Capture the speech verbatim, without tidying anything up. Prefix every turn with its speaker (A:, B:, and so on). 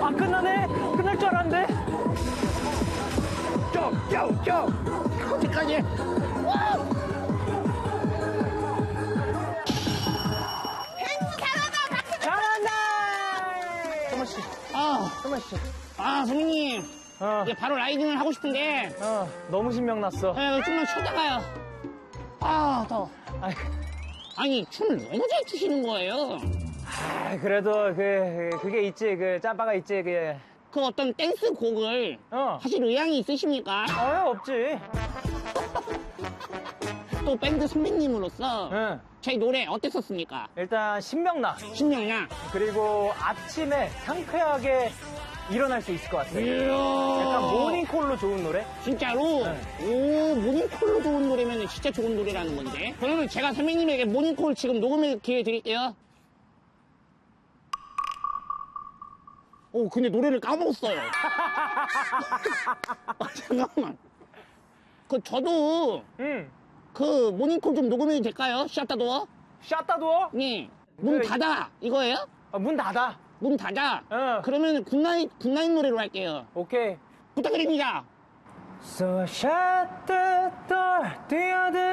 A: 안 끝나네? 끝날 줄 알았는데? 쭉, 쭉, 쭉!
B: 어디까지?
A: 잘한다! 토마씨,
B: 아,
A: 토마씨.
B: 아, 선생님.
A: 어,
B: 이제 바로 라이딩을 하고 싶은데,
A: 어, 너무 신명났어.
B: 에, 좀만 쉬다가요. 아, 더워.
A: 아이,
B: 아니, 춤을 너무 잘 추시는 거예요.
A: 아, 그래도 그, 그게 있지, 그 짬바가 있지, 그게.
B: 그 어떤 댄스 곡을
A: 어,
B: 하실 의향이 있으십니까?
A: 어, 없지.
B: 또 밴드 선배님으로서
A: 응.
B: 제 노래 어땠었습니까?
A: 일단 신명나.
B: 신명나.
A: 그리고 아침에 상쾌하게 일어날 수 있을 것 같아.
B: 이야.
A: 약간 모닝콜로 좋은 노래?
B: 진짜로?
A: 네.
B: 오, 모닝콜로 좋은 노래면 진짜 좋은 노래라는 건데. 그러면 제가 선배님에게 모닝콜 지금 녹음할 기회 드릴게요. 오, 근데 노래를 까먹었어요. 아, 잠깐만. 그, 저도,
A: 응.
B: 그, 모닝콜 좀 녹음해도 될까요? 샷다도어?
A: 샷다도어?
B: 네. 문
A: 그-
B: 닫아. 이거예요?
A: 아, 문 닫아.
B: 문 닫아.
A: 어.
B: 그러면 굿나잇, 굿나잇 노래로 할게요.
A: 오케이.
B: 부탁드립니다.
A: So shut the door, 뛰어들